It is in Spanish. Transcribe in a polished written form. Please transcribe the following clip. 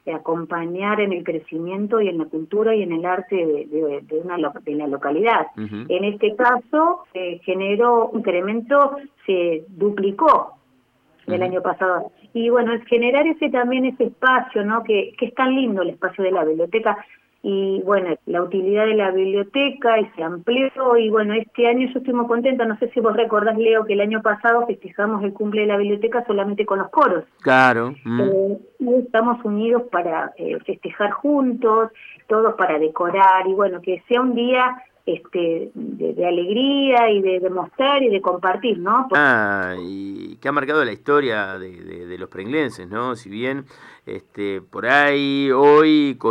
acompañar en el crecimiento y en la cultura y en el arte de la localidad. Ujú. En este caso generó un incremento, se duplicó del Ujú. año pasado. Y bueno, es generar también ese espacio, ¿no? Que es tan lindo el espacio de la biblioteca. Y bueno, la utilidad de la biblioteca y se amplió. Y bueno, este año yo estoy muy contenta. No sé si vos recordás, Leo, que el año pasado festejamos el cumple de la biblioteca solamente con los coros. Claro. Y estamos unidos para festejar juntos, todos para decorar. Y bueno, que sea un día de alegría y de demostrar y de compartir, ¿no? Y que ha marcado la historia de los pringlenses, ¿no? Si bien por ahí hoy